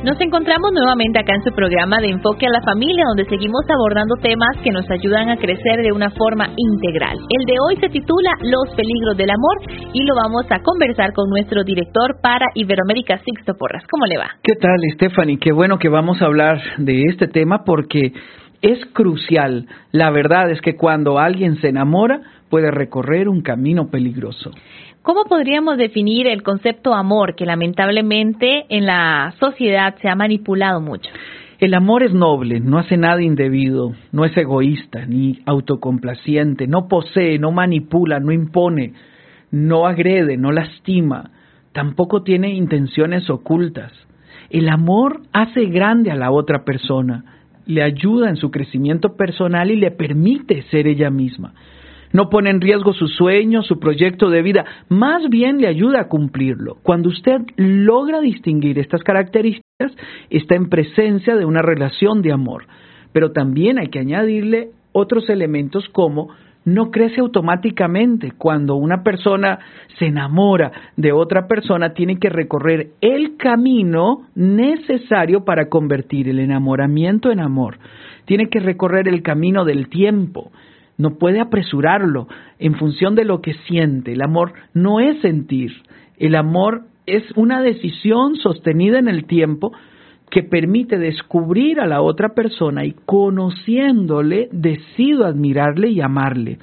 Nos encontramos nuevamente acá en su programa de Enfoque a la Familia, donde seguimos abordando temas que nos ayudan a crecer de una forma integral. El de hoy se titula Los peligros del amor y lo vamos a conversar con nuestro director para Iberoamérica, Sixto Porras. ¿Cómo le va? ¿Qué tal, Stephanie? Qué bueno que vamos a hablar de este tema porque es crucial. La verdad es que cuando alguien se enamora puede recorrer un camino peligroso. ¿Cómo podríamos definir el concepto amor que lamentablemente en la sociedad se ha manipulado mucho? El amor es noble, no hace nada indebido, no es egoísta ni autocomplaciente, no posee, no manipula, no impone, no agrede, no lastima, tampoco tiene intenciones ocultas. El amor hace grande a la otra persona, le ayuda en su crecimiento personal y le permite ser ella misma. No pone en riesgo sus sueños, su proyecto de vida, más bien le ayuda a cumplirlo. Cuando usted logra distinguir estas características, está en presencia de una relación de amor. Pero también hay que añadirle otros elementos como no crece automáticamente. Cuando una persona se enamora de otra persona, tiene que recorrer el camino necesario para convertir el enamoramiento en amor. Tiene que recorrer el camino del tiempo. No puede apresurarlo en función de lo que siente. El amor no es sentir. El amor es una decisión sostenida en el tiempo que permite descubrir a la otra persona y conociéndole, decido admirarle y amarle.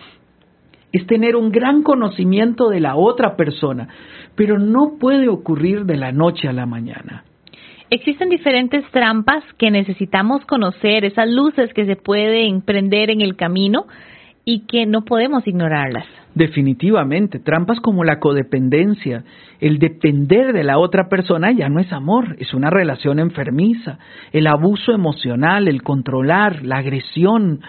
Es tener un gran conocimiento de la otra persona, pero no puede ocurrir de la noche a la mañana. Existen diferentes trampas que necesitamos conocer, esas luces que se pueden prender en el camino y que no podemos ignorarlas. Definitivamente, trampas como la codependencia, el depender de la otra persona ya no es amor, es una relación enfermiza. El abuso emocional, el controlar, la agresión,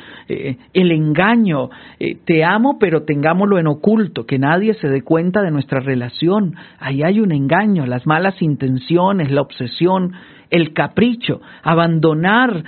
el engaño. Te amo, pero tengámoslo en oculto, que nadie se dé cuenta de nuestra relación. Ahí hay un engaño, las malas intenciones, la obsesión, el capricho, abandonar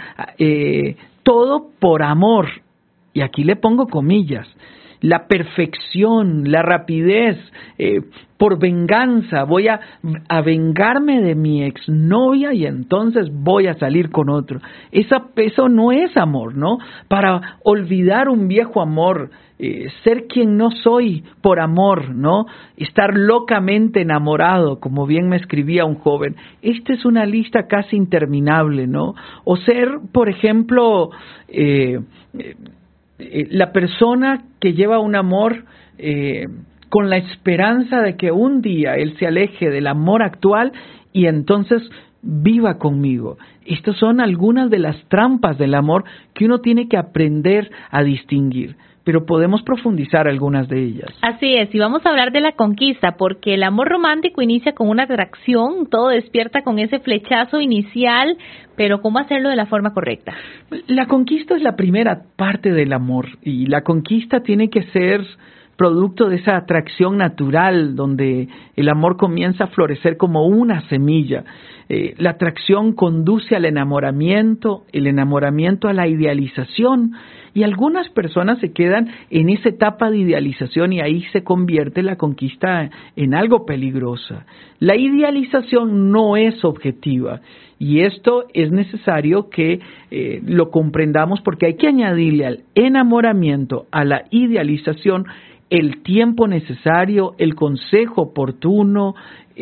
todo por amor. Y aquí le pongo comillas, la perfección, la rapidez, por venganza, voy a vengarme de mi exnovia y entonces voy a salir con otro. Eso no es amor, ¿no? Para olvidar un viejo amor, ser quien no soy por amor, ¿no? Estar locamente enamorado, como bien me escribía un joven. Esta es una lista casi interminable, ¿no? O ser, por ejemplo, la persona que lleva un amor con la esperanza de que un día él se aleje del amor actual y entonces viva conmigo. Estas son algunas de las trampas del amor que uno tiene que aprender a distinguir, pero podemos profundizar algunas de ellas. Así es, y vamos a hablar de la conquista, porque el amor romántico inicia con una atracción, todo despierta con ese flechazo inicial, pero ¿cómo hacerlo de la forma correcta? La conquista es la primera parte del amor, y la conquista tiene que ser producto de esa atracción natural, donde el amor comienza a florecer como una semilla. La atracción conduce al enamoramiento, el enamoramiento a la idealización, y algunas personas se quedan en esa etapa de idealización y ahí se convierte la conquista en algo peligrosa. La idealización no es objetiva y esto es necesario que lo comprendamos porque hay que añadirle al enamoramiento, a la idealización, el tiempo necesario, el consejo oportuno,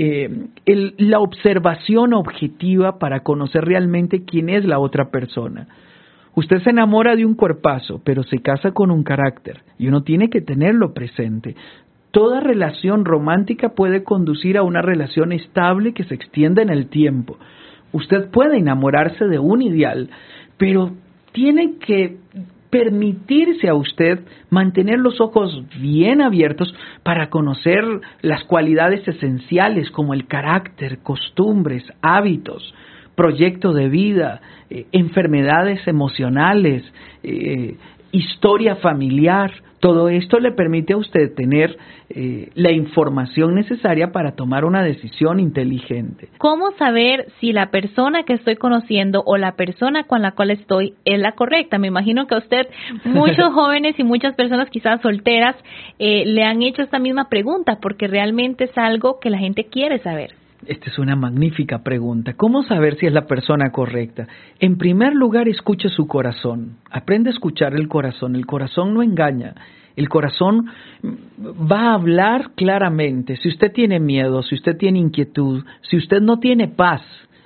la observación objetiva para conocer realmente quién es la otra persona. Usted se enamora de un cuerpazo, pero se casa con un carácter y uno tiene que tenerlo presente. Toda relación romántica puede conducir a una relación estable que se extienda en el tiempo. Usted puede enamorarse de un ideal, pero tiene que permitirse a usted mantener los ojos bien abiertos para conocer las cualidades esenciales como el carácter, costumbres, hábitos, proyecto de vida, enfermedades emocionales, historia familiar. Todo esto le permite a usted tener la información necesaria para tomar una decisión inteligente. ¿Cómo saber si la persona que estoy conociendo o la persona con la cual estoy es la correcta? Me imagino que a usted, muchos jóvenes y muchas personas quizás solteras, le han hecho esta misma pregunta porque realmente es algo que la gente quiere saber. Esta es una magnífica pregunta. ¿Cómo saber si es la persona correcta? En primer lugar, escuche su corazón. Aprende a escuchar el corazón. El corazón no engaña. El corazón va a hablar claramente. Si usted tiene miedo, si usted tiene inquietud, si usted no tiene paz,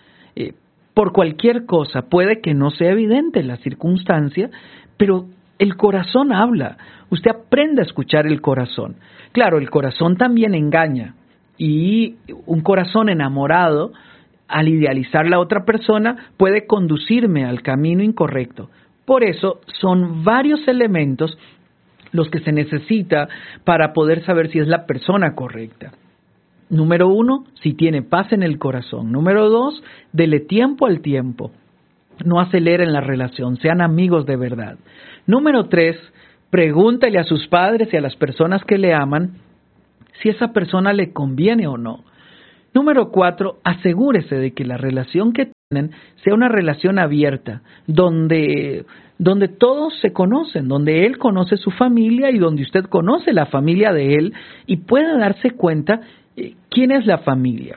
por cualquier cosa, puede que no sea evidente la circunstancia, pero el corazón habla. Usted aprende a escuchar el corazón. Claro, el corazón también engaña. Y un corazón enamorado, al idealizar la otra persona, puede conducirme al camino incorrecto. Por eso son varios elementos los que se necesita para poder saber si es la persona correcta. Número 1, si tiene paz en el corazón. Número 2, dele tiempo al tiempo. No aceleren la relación, sean amigos de verdad. Número 3, pregúntele a sus padres y a las personas que le aman si esa persona le conviene o no. Número 4, asegúrese de que la relación que tienen sea una relación abierta, donde todos se conocen, donde él conoce su familia y donde usted conoce la familia de él y puede darse cuenta quién es la familia.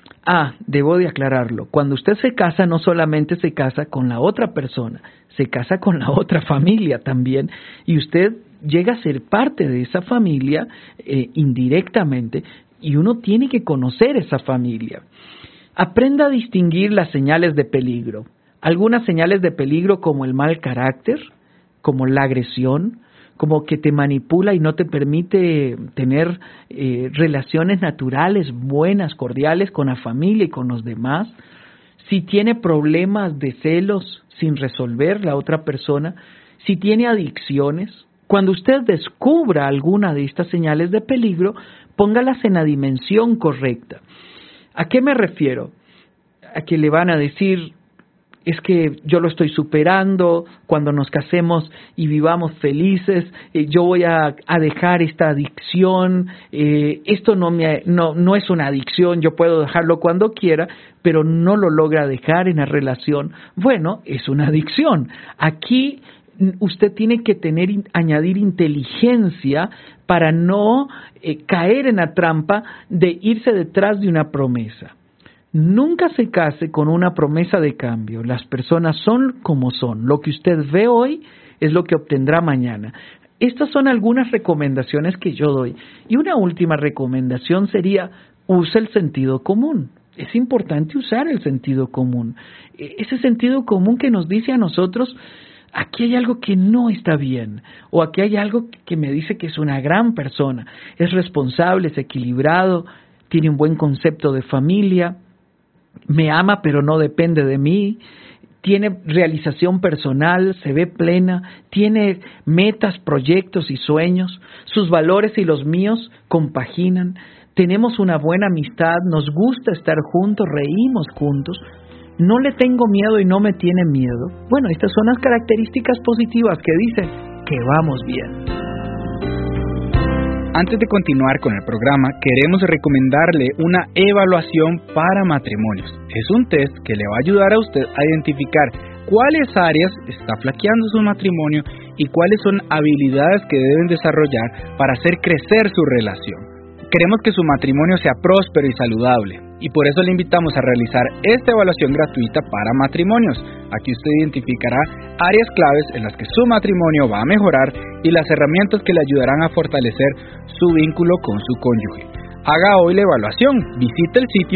Debo de aclararlo, cuando usted se casa no solamente se casa con la otra persona, se casa con la otra familia también y usted llega a ser parte de esa familia indirectamente y uno tiene que conocer esa familia. Aprenda a distinguir las señales de peligro. Algunas señales de peligro como el mal carácter, como la agresión, como que te manipula y no te permite tener relaciones naturales, buenas, cordiales con la familia y con los demás. Si tiene problemas de celos sin resolver la otra persona, si tiene adicciones. Cuando usted descubra alguna de estas señales de peligro, póngalas en la dimensión correcta. ¿A qué me refiero? A que le van a decir, es que yo lo estoy superando, cuando nos casemos y vivamos felices, yo voy a dejar esta adicción, esto no es una adicción, yo puedo dejarlo cuando quiera, pero no lo logra dejar en la relación. Bueno, es una adicción. Aquí usted tiene que añadir inteligencia para no caer en la trampa de irse detrás de una promesa. Nunca se case con una promesa de cambio. Las personas son como son. Lo que usted ve hoy es lo que obtendrá mañana. Estas son algunas recomendaciones que yo doy. Y una última recomendación sería, use el sentido común. Es importante usar el sentido común. Ese sentido común que nos dice a nosotros, aquí hay algo que no está bien, o aquí hay algo que me dice que es una gran persona, es responsable, es equilibrado, tiene un buen concepto de familia, me ama pero no depende de mí, tiene realización personal, se ve plena, tiene metas, proyectos y sueños, sus valores y los míos compaginan, tenemos una buena amistad, nos gusta estar juntos, reímos juntos, no le tengo miedo y no me tiene miedo. Bueno, estas son las características positivas que dicen que vamos bien. Antes de continuar con el programa, queremos recomendarle una evaluación para matrimonios. Es un test que le va a ayudar a usted a identificar cuáles áreas está flaqueando su matrimonio y cuáles son habilidades que deben desarrollar para hacer crecer su relación. Queremos que su matrimonio sea próspero y saludable, y por eso le invitamos a realizar esta evaluación gratuita para matrimonios. Aquí usted identificará áreas claves en las que su matrimonio va a mejorar y las herramientas que le ayudarán a fortalecer su vínculo con su cónyuge. Haga hoy la evaluación, visite el sitio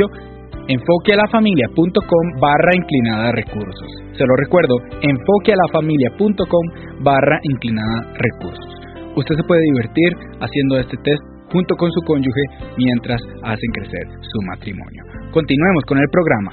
enfoquealafamilia.com/recursos. Se lo recuerdo, enfoquealafamilia.com/recursos. Usted se puede divertir haciendo este test junto con su cónyuge mientras hacen crecer su matrimonio. Continuemos con el programa.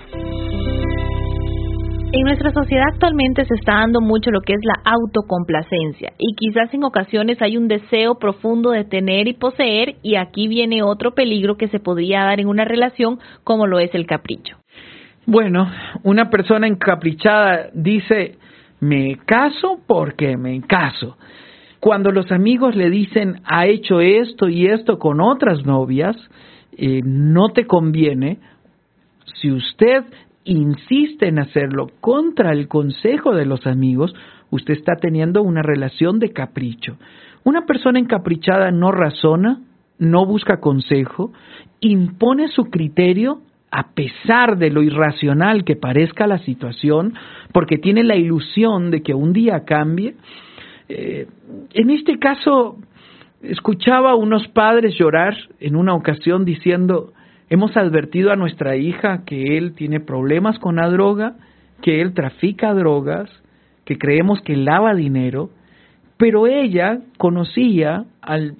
En nuestra sociedad actualmente se está dando mucho lo que es la autocomplacencia y quizás en ocasiones hay un deseo profundo de tener y poseer, y aquí viene otro peligro que se podría dar en una relación como lo es el capricho. Bueno, una persona encaprichada dice, me caso porque me caso. Cuando los amigos le dicen, ha hecho esto y esto con otras novias, no te conviene. Si usted insiste en hacerlo contra el consejo de los amigos, usted está teniendo una relación de capricho. Una persona encaprichada no razona, no busca consejo, impone su criterio a pesar de lo irracional que parezca la situación, porque tiene la ilusión de que un día cambie. En este caso, escuchaba a unos padres llorar en una ocasión diciendo: hemos advertido a nuestra hija que él tiene problemas con la droga, que él trafica drogas, que creemos que lava dinero, pero ella conocía al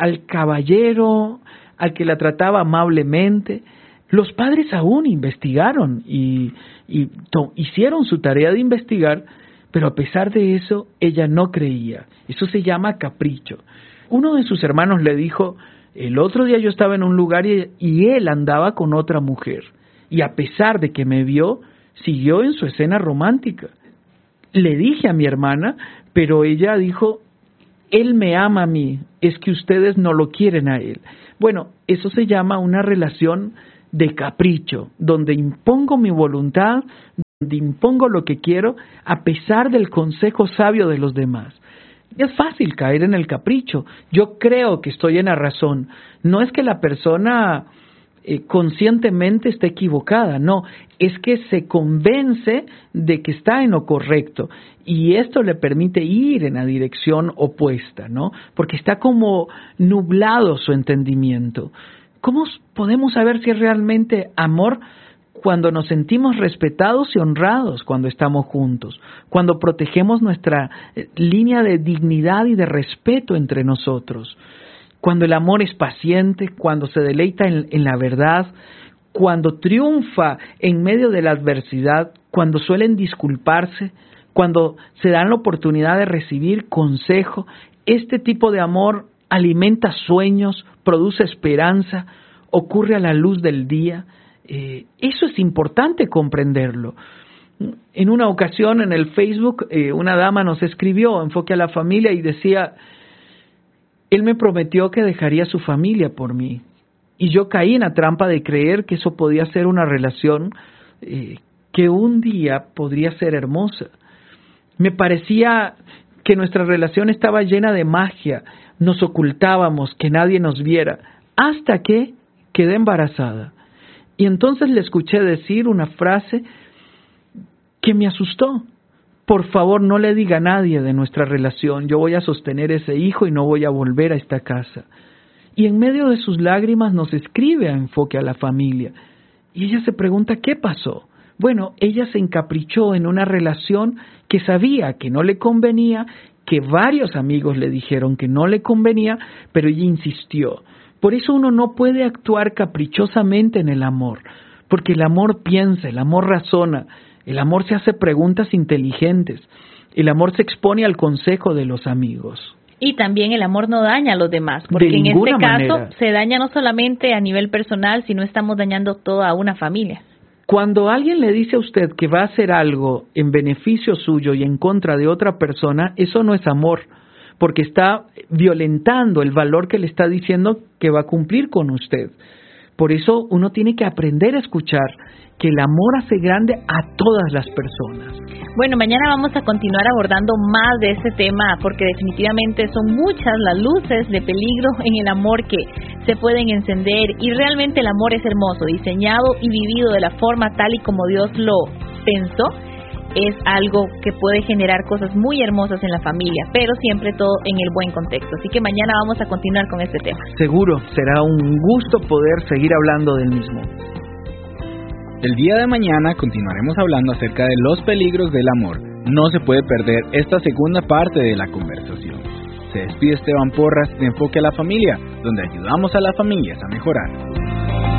caballero, al que la trataba amablemente. Los padres aún investigaron y hicieron su tarea de investigar, pero a pesar de eso, ella no creía. Eso se llama capricho. Uno de sus hermanos le dijo: el otro día yo estaba en un lugar y él andaba con otra mujer, y a pesar de que me vio, siguió en su escena romántica. Le dije a mi hermana, pero ella dijo: él me ama a mí, es que ustedes no lo quieren a él. Bueno, eso se llama una relación de capricho, donde impongo mi voluntad, donde impongo lo que quiero, a pesar del consejo sabio de los demás. Es fácil caer en el capricho. Yo creo que estoy en la razón. No es que la persona conscientemente esté equivocada, no, es que se convence de que está en lo correcto y esto le permite ir en la dirección opuesta, ¿no? Porque está como nublado su entendimiento. ¿Cómo podemos saber si es realmente amor? Cuando nos sentimos respetados y honrados cuando estamos juntos, cuando protegemos nuestra línea de dignidad y de respeto entre nosotros, cuando el amor es paciente, cuando se deleita en la verdad, cuando triunfa en medio de la adversidad, cuando suelen disculparse, cuando se dan la oportunidad de recibir consejo. Este tipo de amor alimenta sueños, produce esperanza, ocurre a la luz del día. Eso es importante comprenderlo. En una ocasión en el Facebook, una dama nos escribió, Enfoque a la Familia, y decía: él me prometió que dejaría a su familia por mí. Y yo caí en la trampa de creer que eso podía ser una relación que un día podría ser hermosa. Me parecía que nuestra relación estaba llena de magia, nos ocultábamos, que nadie nos viera, hasta que quedé embarazada. Y entonces le escuché decir una frase que me asustó: por favor, no le diga a nadie de nuestra relación, yo voy a sostener ese hijo y no voy a volver a esta casa. Y en medio de sus lágrimas nos escribe a Enfoque a la Familia. Y ella se pregunta: ¿qué pasó? Bueno, ella se encaprichó en una relación que sabía que no le convenía, que varios amigos le dijeron que no le convenía, pero ella insistió. Por eso uno no puede actuar caprichosamente en el amor, porque el amor piensa, el amor razona, el amor se hace preguntas inteligentes, el amor se expone al consejo de los amigos. Y también el amor no daña a los demás, porque en este caso se daña no solamente a nivel personal, sino estamos dañando toda una familia. Cuando alguien le dice a usted que va a hacer algo en beneficio suyo y en contra de otra persona, eso no es amor, porque está violentando el valor que le está diciendo que va a cumplir con usted. Por eso uno tiene que aprender a escuchar que el amor hace grande a todas las personas. Bueno, mañana vamos a continuar abordando más de este tema, porque definitivamente son muchas las luces de peligro en el amor que se pueden encender, y realmente el amor es hermoso, diseñado y vivido de la forma tal y como Dios lo pensó. Es algo que puede generar cosas muy hermosas en la familia, pero siempre todo en el buen contexto. Así que mañana vamos a continuar con este tema. Seguro, será un gusto poder seguir hablando del mismo. El día de mañana continuaremos hablando acerca de los peligros del amor. No se puede perder esta segunda parte de la conversación. Se despide Esteban Porras de Enfoque a la Familia, donde ayudamos a las familias a mejorar.